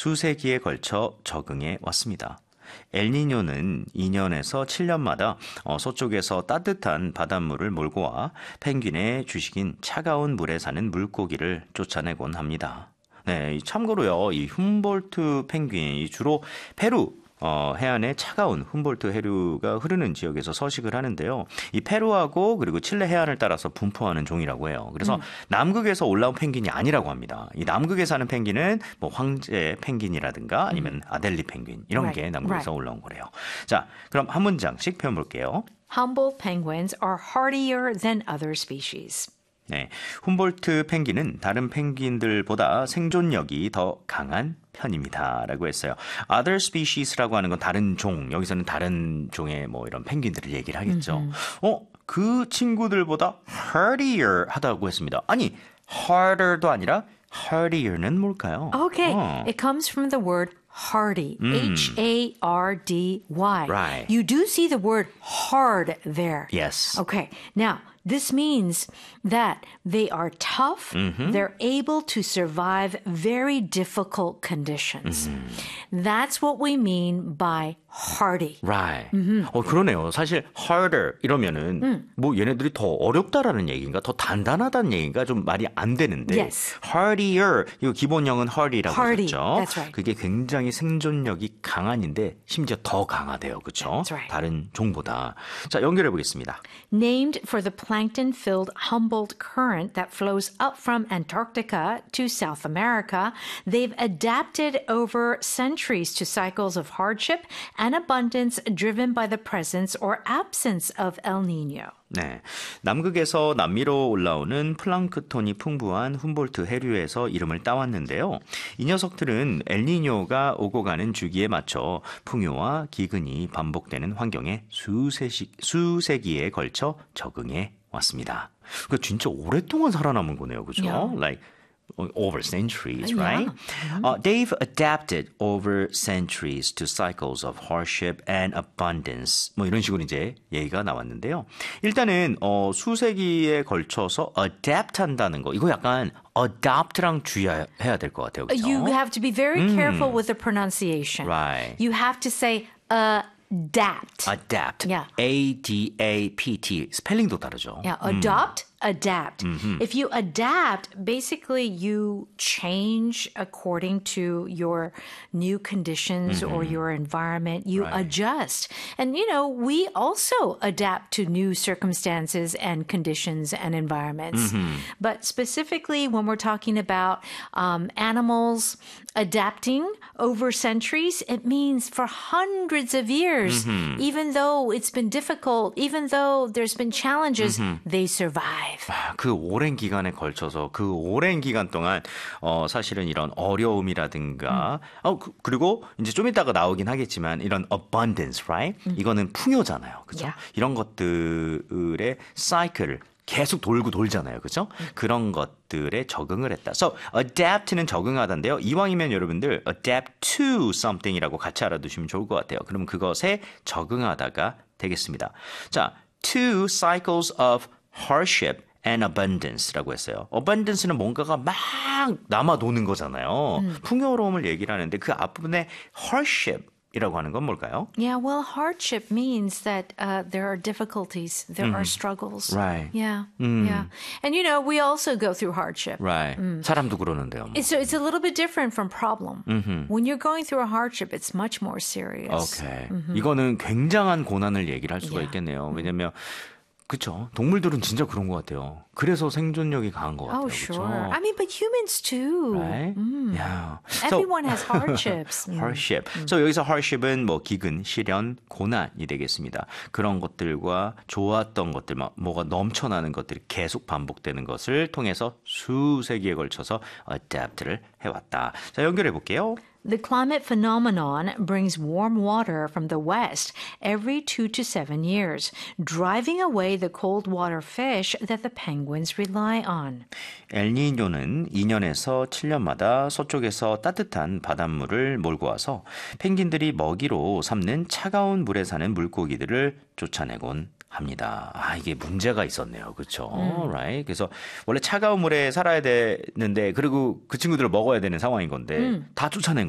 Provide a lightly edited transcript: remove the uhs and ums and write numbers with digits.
수세기에 걸쳐 적응해 왔습니다. 엘니뇨는 2년에서 7년마다 서쪽에서 따뜻한 바닷물을 몰고 와 펭귄의 주식인 차가운 물에 사는 물고기를 쫓아내곤 합니다. 네, 참고로요, 이 훔볼트 펭귄이 주로 페루 해안의 차가운 훔볼트 해류가 흐르는 지역에서 서식을 하는데요. 이 페루하고 그리고 칠레 해안을 따라서 분포하는 종이라고 해요. 그래서 남극에서 올라온 펭귄이 아니라고 합니다. 이 남극에 사는 펭귄은 뭐 황제 펭귄이라든가 아니면 아델리 펭귄 이런 게 남극에서 올라온 거래요. 자, 그럼 한 문장씩 표현 볼게요. Humboldt penguins are hardier than other species. 네, 훔볼트 펭귄은 다른 펭귄들보다 생존력이 더 강한 편입니다. 라고 했어요. Other species라고 하는 건 다른 종, 여기서는 다른 종의 뭐 이런 penguin들을 얘기를 하겠죠. 그 친구들보다 hardier 하다고 했습니다. 아니, harder도 아니라 hardier는 뭘까요? Okay, it comes from the word hardy, H-A-R-D-Y. Right. You do see the word hard there. Yes. Okay, now this means that they are tough. They're able to survive very difficult conditions. That's what we mean by hardy. Right. 그러네요. 사실 harder 이러면은 뭐 얘네들이 더 어렵다라는 얘기인가, 더 단단하다는 얘기인가 좀 말이 안 되는데. Yes. hardier 이거 기본형은 hardy라고 Hardy. 했죠. That's right. 그게 굉장히 생존력이 강한인데 심지어 더 강하대요. 그렇죠? That's right. 다른 종보다. 자, 연결해 보겠습니다. Named for the plankton-filled Humboldt Current that flows up from Antarctica to South America, they've adapted over centuries to cycles of hardship and abundance driven by the presence or absence of El Nino. 네, 남극에서 남미로 올라오는 플랑크톤이 풍부한 훔볼트 해류에서 이름을 따왔는데요. 이 녀석들은 엘니뇨가 오고 가는 주기에 맞춰 풍요와 기근이 반복되는 환경에 수세기에 걸쳐 적응해 왔습니다. 그러니까 진짜 오랫동안 살아남은 거네요, 그죠? Yeah. Like over centuries, right? They've adapted over centuries to cycles of hardship and abundance. 뭐 이런 식으로 이제 얘기가 나왔는데요. 일단은 수세기에 걸쳐서 adapt 한다는 거. 이거 약간 adopt랑 주의해야 될 것 같아요. 그렇죠? You have to be very careful with the pronunciation. Right. You have to say adapt. adapt. Yeah. A-D-A-P-T. 스펠링도 다르죠. Yeah, adapt. If you adapt, basically you change according to your new conditions or your environment. You adjust. And, you know, we also adapt to new circumstances and conditions and environments. But specifically when we're talking about animals adapting over centuries, it means for hundreds of years, even though it's been difficult, even though there's been challenges, they survive. 그 오랜 기간에 걸쳐서 그 오랜 기간 동안 사실은 이런 어려움이라든가 그리고 이제 좀 이따가 나오긴 하겠지만 이런 abundance, right? 이거는 풍요잖아요. 그죠? Yeah. 이런 것들의 사이클을 계속 돌고 돌잖아요. 그죠? 그런 것들에 적응을 했다. So, adapt는 적응하다인데요. 이왕이면 여러분들 adapt to something이라고 같이 알아두시면 좋을 것 같아요. 그러면 그것에 적응하다가 되겠습니다. 자, two cycles of hardship and abundance라고 했어요. abundance는 뭔가가 막 남아 도는 거잖아요. 풍요로움을 얘기를 하는데 그 앞부분에 hardship이라고 하는 건 뭘까요? Yeah, well, hardship means that there are difficulties, there are struggles. Right. Yeah, yeah. And, you know, we also go through hardship. Right. 사람도 그러는데요. It's a little bit different from problem. When you're going through a hardship, it's much more serious. Okay. 이거는 굉장한 고난을 얘기를 할 수가 Yeah. 있겠네요. 왜냐면 그렇죠. 동물들은 진짜 그런 것 같아요. 그래서 생존력이 강한 것 같아요. Oh, sure. 그렇죠? I mean, but humans too. Right? Yeah. Everyone has hardships. hardship. So 여기서 hardship은 뭐 기근, 시련, 고난이 되겠습니다. 그런 것들과 좋았던 것들, 뭐가 넘쳐나는 것들이 계속 반복되는 것을 통해서 수세기에 걸쳐서 adapt를 해왔다. 자, 연결해 볼게요. The climate phenomenon brings warm water from the west every 2 to 7 years, driving away the cold water fish that the penguins rely on. 엘니뇨는 2년에서 7년마다 서쪽에서 따뜻한 바닷물을 몰고 와서 펭귄들이 먹이로 삼는 차가운 물에 사는 물고기들을 쫓아내곤 합니다. 이게 문제가 있었네요. 그렇죠? Right? 그래서 원래 차가운 물에 살아야 되는데 그리고 그 친구들을 먹어야 되는 상황인 건데 다 쫓아낸